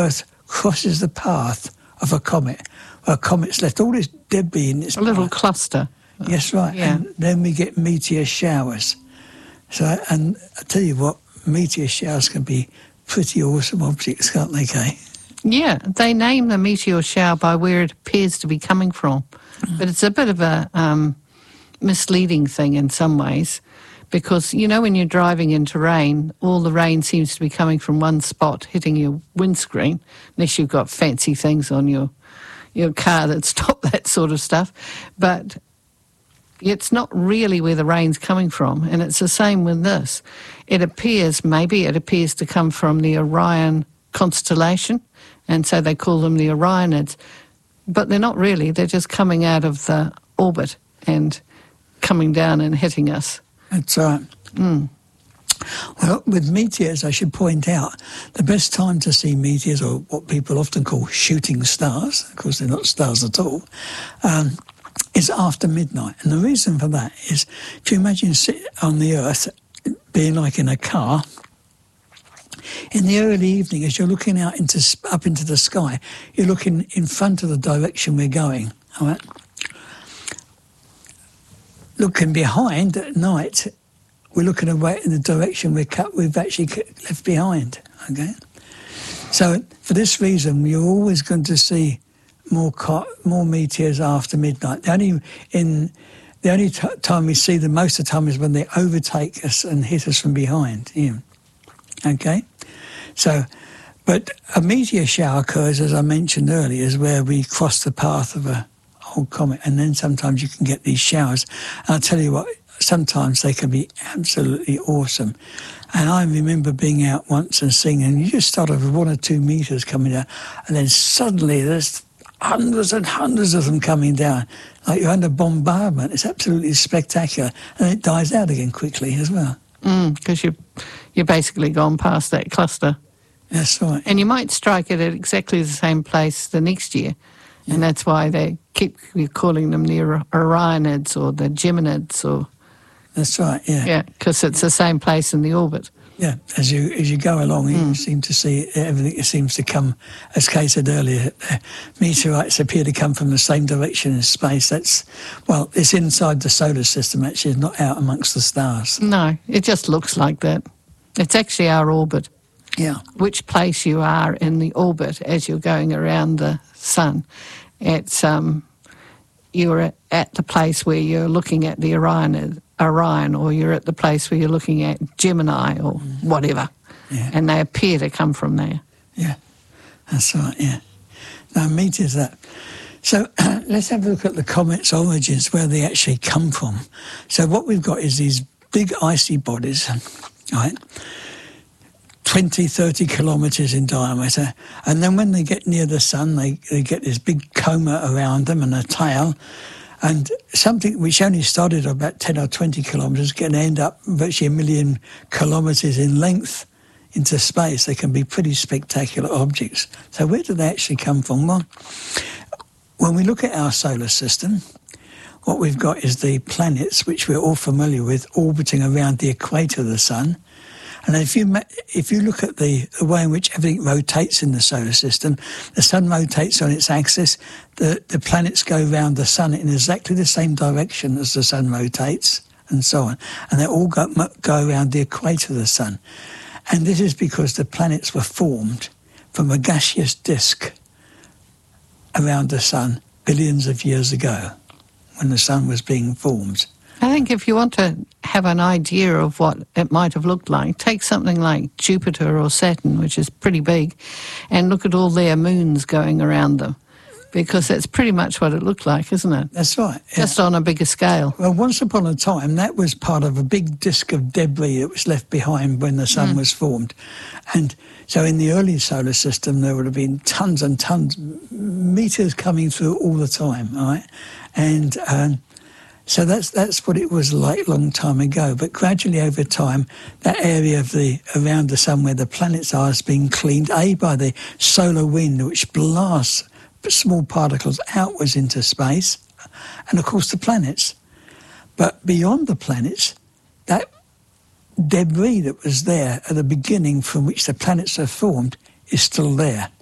Earth crosses the path of a comet, where a comet's left all this debris in its path. A little cluster. Yes, right. Yeah. And then we get meteor showers. So, and I tell you what, meteor showers can be pretty awesome objects, can't they, Kay? Yeah, they name the meteor shower by where it appears to be coming from. But it's a bit of a misleading thing in some ways, because, you know, when you're driving into rain, all the rain seems to be coming from one spot, hitting your windscreen, unless you've got fancy things on your car that stop that sort of stuff. But it's not really where the rain's coming from, and it's the same with this. It appears to come from the Orion constellation, and so they call them the Orionids. But they're not really, they're just coming out of the orbit and coming down and hitting us. That's right. Well, with meteors, I should point out, the best time to see meteors, or what people often call shooting stars, of course they're not stars at all, is after midnight. And the reason for that is, if you imagine sitting on the Earth, being like in a car, in the early evening, as you're looking out up into the sky, you're looking in front of the direction we're going, all right? Looking behind at night, we're looking away in the direction we've actually left behind, okay? So for this reason, you're always going to see more meteors after midnight. The only time we see them most of the time is when they overtake us and hit us from behind, okay? So, but a meteor shower occurs, as I mentioned earlier, is where we cross the path of a whole comet, and then sometimes you can get these showers. And I'll tell you what, sometimes they can be absolutely awesome. And I remember being out once and seeing, and you just start off with 1 or 2 meters coming down, and then suddenly there's hundreds and hundreds of them coming down, like you're under bombardment. It's absolutely spectacular, and it dies out again quickly as well. Because you're basically gone past that cluster. That's right. And you might strike it at exactly the same place the next year. Yeah. And that's why they keep calling them the Orionids or the Geminids. Or that's right, yeah. Yeah, because it's the same place in the orbit. Yeah, as you go along, you seem to see everything seems to come, as Kay said earlier, meteorites appear to come from the same direction in space. It's inside the solar system, actually, it's not out amongst the stars. No, it just looks like that. It's actually our orbit. Yeah. Which place you are in the orbit as you're going around the sun. It's you're at the place where you're looking at the Orion, or you're at the place where you're looking at Gemini or whatever. Yeah. And they appear to come from there. Yeah, that's right, yeah. Now, meteors that. So let's have a look at the comet's origins, where they actually come from. So what we've got is these big icy bodies, right? 20, 30 kilometres in diameter. And then when they get near the sun, they get this big coma around them and a tail. And something which only started about 10 or 20 kilometres can end up virtually 1 million kilometres in length into space. They can be pretty spectacular objects. So where do they actually come from? Well, when we look at our solar system, what we've got is the planets, which we're all familiar with, orbiting around the equator of the sun. And if you look at the way in which everything rotates in the solar system, the sun rotates on its axis, the planets go around the sun in exactly the same direction as the sun rotates, and so on. And they all go around the equator of the sun. And this is because the planets were formed from a gaseous disk around the sun billions of years ago, when the sun was being formed. I think if you want to have an idea of what it might have looked like, take something like Jupiter or Saturn, which is pretty big, and look at all their moons going around them, because that's pretty much what it looked like, isn't it? That's right. Yeah. Just on a bigger scale. Well, once upon a time, that was part of a big disk of debris that was left behind when the sun was formed. And so in the early solar system, there would have been tons and tons, meters coming through all the time, all right? And so that's what it was like a long time ago. But gradually over time, that area of around the sun where the planets are is being cleaned, by the solar wind, which blasts small particles outwards into space, and of course the planets. But beyond the planets, that debris that was there at the beginning from which the planets are formed is still there.